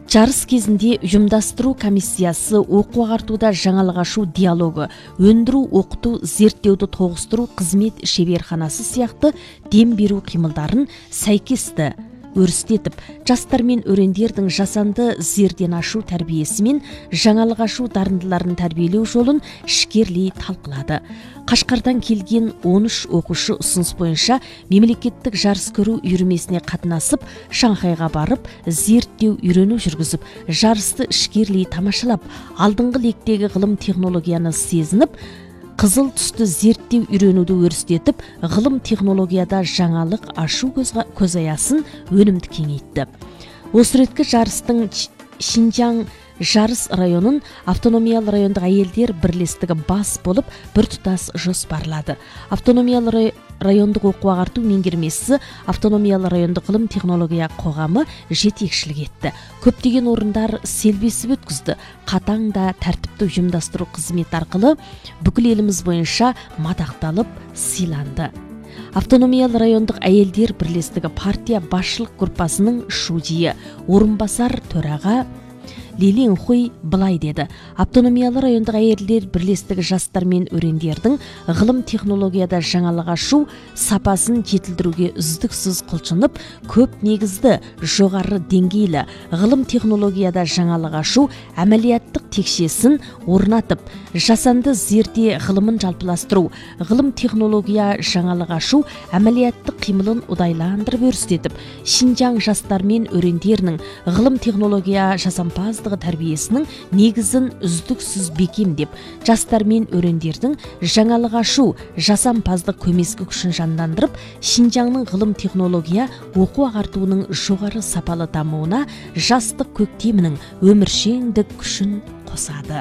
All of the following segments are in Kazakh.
Жарыс кезінде ұйымдастыру комиссиясы оқу ағартуда жаңалық ашу диалогы, өндіру, оқыту, зерттеуді тоғыстыру қызмет шеберханасы сияқты дем беру қимылдарын сәйкесті өрістетіп, жастар мен өрендердің жасанды зерден ашу тәрбиесі мен жаңалық ашу дарындыларын тәрбиелеу жолын ішкерлей талқылады. Қашқардан келген 13 оқушы ұсыныс бойынша мемлекеттік жарыс көру үйірмесіне қатынасып, Шанхайға барып, зерттеу үйрену жүргізіп, жарысты ішкерлей тамашалап, алдыңғы лектегі ғылым технологияны сезініп, қызыл түсті зерттеу үйренуді өрістетіп, ғылым технологияда жаңалық ашу көзаясын өнімді кеңейтті. Осы реткі жарыстың Шинжаң жарыс районын автономиялы райондық әйелдер бірлестігі бас болып біртұтас жоспарлады. Автономиялы райондық оқу ағарту меңгермесі автономиялы райондық ғылым технология қоғамы жетекшілік етті. Көптеген орындар селбесіп өткізді. Қатаң да тәртіпті ұйымдастыру қызмет арқылы бүкіл еліміз бойынша мадақталып сыйланды. Автономиялы райондық әйелдер бірлестігі партия басшылық группасының шудиі, орынбасар төраға Лилин Хуй былай деді: автономиялы райондық әйелдер бірлестігі жастар мен өрендердің ғылым технологияда жаңалық ашу сапасын жетілдіруге үздіксіз құлшынып, көп негізді, жоғары деңгейлі ғылым технологияда жаңалық ашу әмәлияттық текшесін орнатып, жасанды зерде ғылымын жалпыластыру, ғылым технология жаңалық ашу әмәлияттық қимылын ұдайландырып өрістетіп, Шинжаң жастар мен өрендерінің ғылым технология жасампаздығы тәрбиесінің негізін үздіксіз бекемдеп, жастар мен өрендердің жаңалық ашу жасампаздық көмескі күшін жандандырып, Шинжаңның ғылым технология оқу ағартуының жоғары сапалы дамуына жастық көктемінің өміршеңдік күшін қосады.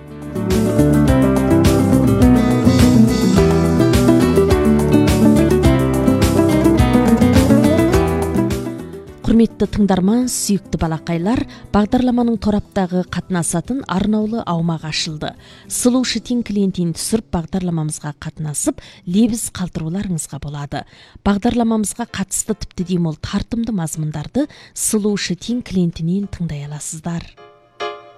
Құрметті тыңдарман, сүйікті балақайлар, бағдарламаның тораптағы қатынасатын арнаулы аумақ ашылды. Сұлу Шытин клиентін түсіріп, бағдарламамызға қатынасып, лебіз қалдыруларыңызға болады. Бағдарламамызға қатысты тіпті демол тартымды мазмұндарды Сұлу Шытин клиентінен тыңдай аласыздар.